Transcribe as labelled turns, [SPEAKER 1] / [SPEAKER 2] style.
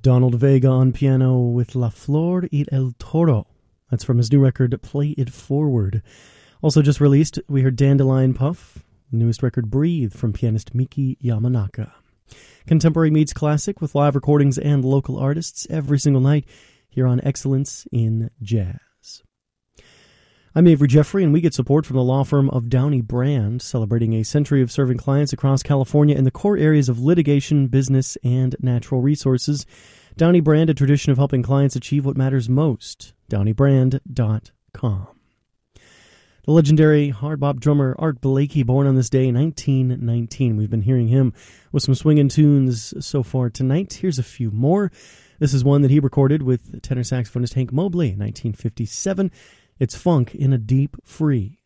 [SPEAKER 1] Donald Vega on piano with La Flor y el Toro. That's from his new record, Play It Forward. Also just released, we heard Dandelion Puff, newest record, Breathe, from pianist Miki Yamanaka. Contemporary meets classic with live recordings and local artists every single night here on Excellence in Jazz. I'm Avery Jeffrey, and we get support from the law firm of Downey Brand, celebrating a century of serving clients across California in the core areas of litigation, business, and natural resources. Downey Brand, a tradition of helping clients achieve what matters most. DowneyBrand.com. The legendary hard bop drummer Art Blakey, born on this day, 1919. We've been hearing him with some swinging tunes so far tonight. Here's a few more. This is one that he recorded with tenor saxophonist Hank Mobley in 1957. It's Funk in a Deep Freeze.